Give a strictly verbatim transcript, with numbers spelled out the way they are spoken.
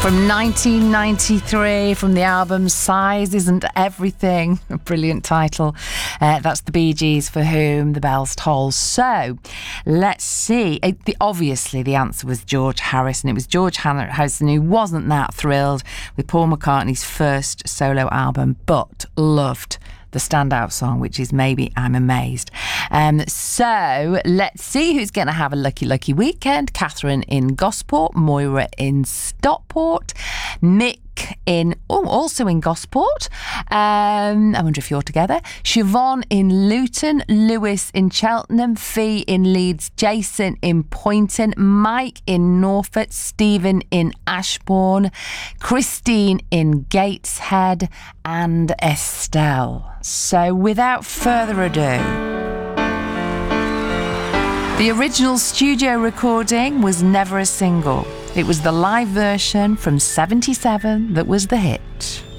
From nineteen ninety-three, from the album Size Isn't Everything, a brilliant title. Uh, that's the Bee Gees, For Whom the Bells Toll. So, let's see. It, the, obviously, the answer was George Harrison. It was George Harrison who wasn't that thrilled with Paul McCartney's first solo album, but loved the standout song, which is Maybe I'm Amazed. Um, so let's see who's going to have a lucky, lucky weekend. Catherine in Gosport, Moira in Stockport, Mick in, oh, also in Gosport. Um, I wonder if you're together. Siobhan in Luton, Lewis in Cheltenham, Fee in Leeds, Jason in Poynton, Mike in Norfolk, Stephen in Ashbourne, Christine in Gateshead, and Estelle. So without further ado, the original studio recording was never a single. It was the live version from seventy-seven that was the hit.